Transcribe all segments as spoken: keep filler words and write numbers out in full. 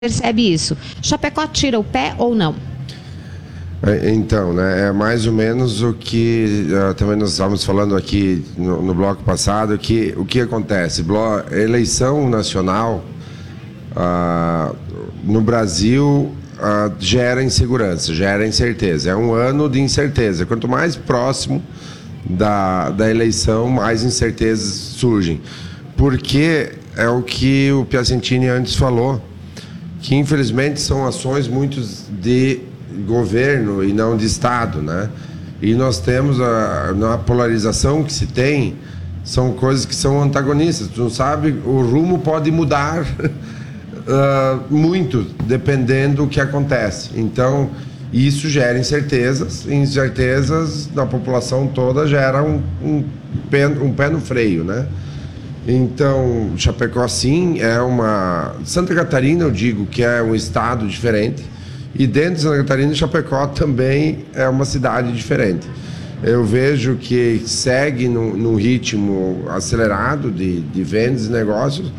percebe isso. Chapecó tira o pé ou não? Então, né, é mais ou menos o que uh, também nós estávamos falando aqui no, no bloco passado, que o que acontece? Blo- eleição nacional uh, no Brasil uh, gera insegurança, gera incerteza. É um ano de incerteza. Quanto mais próximo da, da eleição, mais incertezas surgem. Porque é o que o Piacentini antes falou, que infelizmente são ações muito de governo e não de Estado, né? E nós temos a, na polarização que se tem, são coisas que são antagonistas. Tu não sabe, o rumo pode mudar uh, muito, dependendo do que acontece. Então, isso gera incertezas, e incertezas na população toda gera um, um, pé, um pé no freio, né? Então, Chapecó, sim, é uma... Santa Catarina, eu digo que é um estado diferente, e dentro de Santa Catarina, Chapecó também é uma cidade diferente. Eu vejo que segue num, num ritmo acelerado de, de vendas e negócios,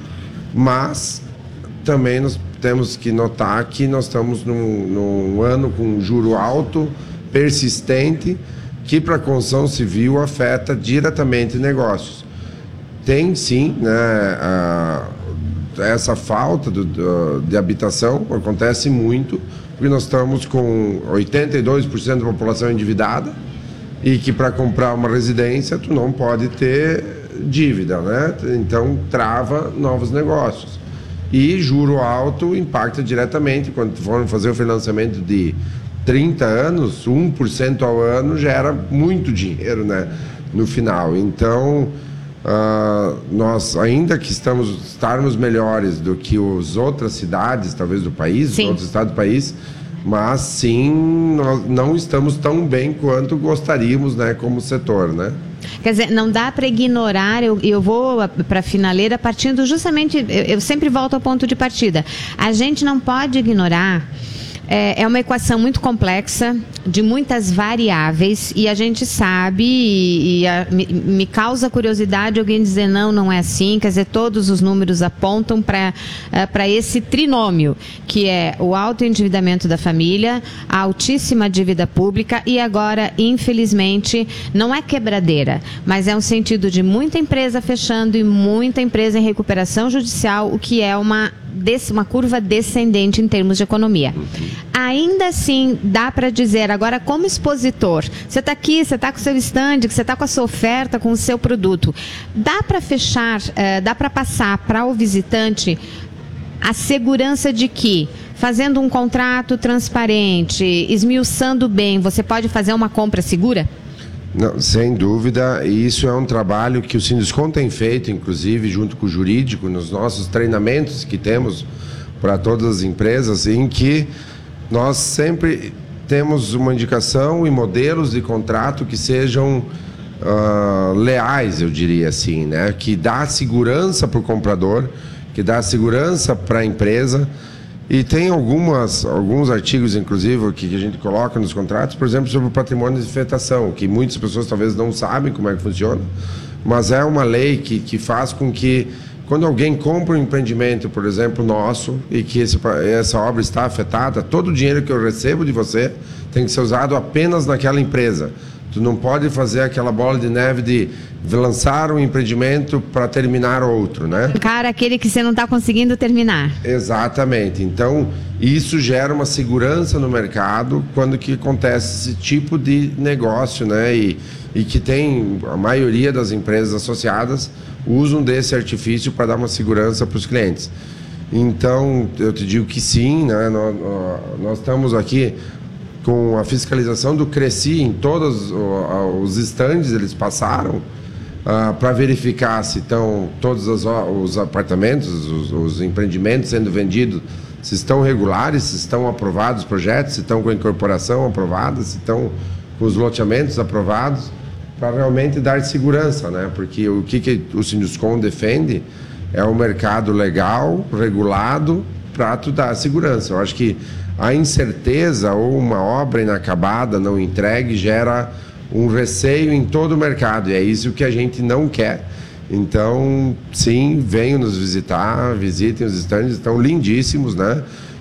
mas também nós temos que notar que nós estamos num, num ano com juro alto, persistente, que para a construção civil afeta diretamente negócios. Tem sim, né, a, essa falta do, do, de habitação, acontece muito, porque nós estamos com oitenta e dois por cento da população endividada e que para comprar uma residência tu não pode ter dívida, né? Então trava novos negócios. E juro alto impacta diretamente, quando formos fazer o financiamento de trinta anos, um por cento ao ano gera muito dinheiro, né, no final. Então... Uh, nós, ainda que estamos, estarmos melhores do que as outras cidades, talvez do país, sim, os outros estados do país, mas sim, nós não estamos tão bem quanto gostaríamos, né, como setor, né? Quer dizer, não dá para ignorar, eu, eu vou para a finaleira partindo justamente, eu, eu sempre volto ao ponto de partida. A gente não pode ignorar. É uma equação muito complexa, de muitas variáveis, e a gente sabe, e, e a, me, me causa curiosidade alguém dizer não, não é assim, quer dizer, todos os números apontam para uh, para esse trinômio, que é o alto endividamento da família, a altíssima dívida pública e agora, infelizmente, não é quebradeira, mas é um sentido de muita empresa fechando e muita empresa em recuperação judicial, o que é uma, uma curva descendente em termos de economia. Ainda assim, dá para dizer, agora como expositor, você está aqui, você está com o seu stand, você está com a sua oferta, com o seu produto, dá para fechar, uh, dá para passar para o visitante a segurança de que, fazendo um contrato transparente, esmiuçando bem, você pode fazer uma compra segura? Não, sem dúvida, e isso é um trabalho que o Sinduscon tem feito, inclusive junto com o jurídico, nos nossos treinamentos que temos para todas as empresas, em que nós sempre temos uma indicação e modelos de contrato que sejam uh, leais, eu diria assim, né? Que dá segurança para o comprador, que dá segurança para a empresa. E tem algumas, alguns artigos, inclusive, que a gente coloca nos contratos, por exemplo, sobre o patrimônio de afetação, que muitas pessoas talvez não sabem como é que funciona, mas é uma lei que, que faz com que, quando alguém compra um empreendimento, por exemplo, nosso, e que esse, essa obra está afetada, todo o dinheiro que eu recebo de você tem que ser usado apenas naquela empresa. Tu não pode fazer aquela bola de neve de lançar um empreendimento para terminar outro, né? Cara, aquele que você não está conseguindo terminar. Exatamente. Então, isso gera uma segurança no mercado quando que acontece esse tipo de negócio, né? E, e que tem, a maioria das empresas associadas usam desse artifício para dar uma segurança para os clientes. Então, eu te digo que sim, né? Nós, nós estamos aqui com a fiscalização do Cresci em todos os estandes, eles passaram uh, para verificar se estão todos os, os apartamentos, os, os empreendimentos sendo vendidos, se estão regulares, se estão aprovados os projetos, se estão com a incorporação aprovada, se estão com os loteamentos aprovados, para realmente dar segurança, né? Porque o que, que o Sinduscon defende é um mercado legal, regulado, para tu dar segurança. Eu acho que a incerteza ou uma obra inacabada, não entregue, gera um receio em todo o mercado, e é isso que a gente não quer. Então, sim, venham nos visitar, visitem os estandes, estão lindíssimos, né?